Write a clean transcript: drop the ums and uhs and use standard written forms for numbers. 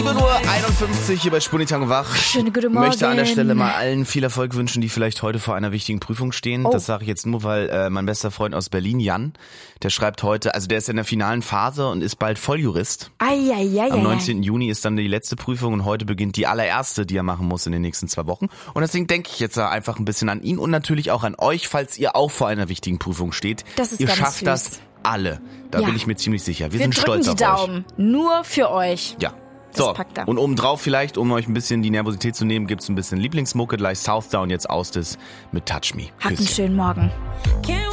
7:51 Uhr hier bei Spunitango wach. Schöne gute Morgen. Ich möchte an der Stelle mal allen viel Erfolg wünschen, die vielleicht heute vor einer wichtigen Prüfung stehen. Das sage ich jetzt nur, weil mein bester Freund aus Berlin, Jan, der schreibt heute, also der ist in der finalen Phase und ist bald Volljurist. Am 19. Juni ist dann die letzte Prüfung und heute beginnt die allererste, die er machen muss in den nächsten 2 Wochen. Und deswegen denke ich jetzt einfach ein bisschen an ihn und natürlich auch an euch, falls ihr auch vor einer wichtigen Prüfung steht. Das ist ihr ganz schafft süß. Das alle. Da bin ich mir ziemlich sicher. Wir sind drücken stolz die auf euch. Daumen. Nur für euch. Ja. Das So, packt er. und obendrauf vielleicht, um euch ein bisschen die Nervosität zu nehmen, gibt's ein bisschen Lieblingsmucke, gleich Southdown jetzt Southdown, jetzt Austis mit Touch Me. Habt einen Küsschen. schönen Morgen.